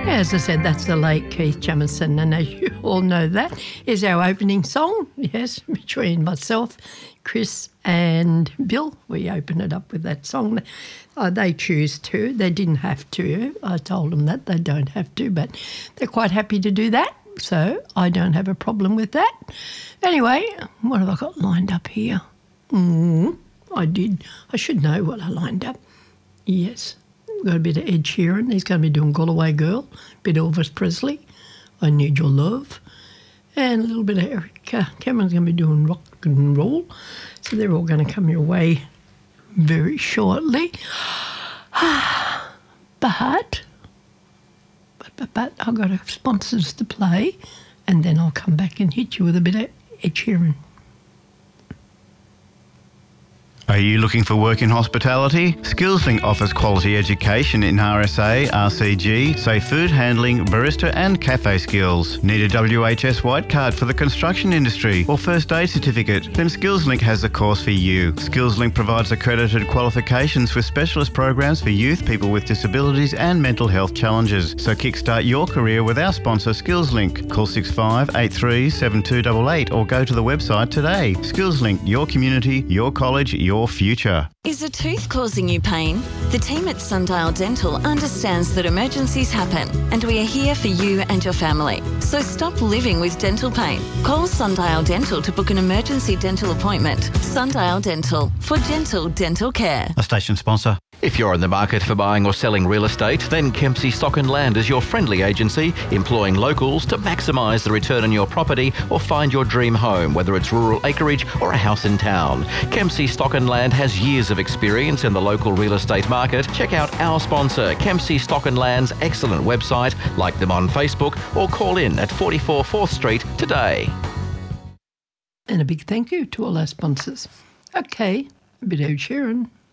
As I said, that's the late Keith Jamison, and as you all know, that is our opening song, yes, between myself, Chris and Bill. We open it up with that song. They choose to. They didn't have to. I told them that they don't have to, but they're quite happy to do that, so I don't have a problem with that. Anyway, what have I got lined up here? I should know what I lined up. Yes. Got a bit of Ed Sheeran. He's going to be doing Galway Girl, a bit of Elvis Presley, I Need Your Love, and a little bit of Eric Cameron's going to be doing Rock and Roll. So they're all going to come your way very shortly. But I've got sponsors to play, and then I'll come back and hit you with a bit of Ed Sheeran. Are you looking for work in hospitality? SkillsLink offers quality education in RSA, RCG, safe food handling, barista and cafe skills. Need a WHS white card for the construction industry or first aid certificate? Then SkillsLink has the course for you. SkillsLink provides accredited qualifications with specialist programs for youth, people with disabilities and mental health challenges. So kickstart your career with our sponsor SkillsLink. Call 6583 7288 or go to the website today. SkillsLink, your community, your college, your future. Is a tooth causing you pain? The team at Sundial Dental understands that emergencies happen, and we are here for you and your family. So stop living with dental pain. Call Sundial Dental to book an emergency dental appointment. Sundial Dental, for gentle dental care. A station sponsor. If you're in the market for buying or selling real estate, then Kempsey Stock and Land is your friendly agency, employing locals to maximise the return on your property or find your dream home, whether it's rural acreage or a house in town. Kempsey Stock and Land has years of experience in the local real estate market. Check out our sponsor, Kempsey Stock and Land's excellent website, like them on Facebook, or call in at 44 4th Street today. And a big thank you to all our sponsors. Okay, a bit of Ed Sheeran.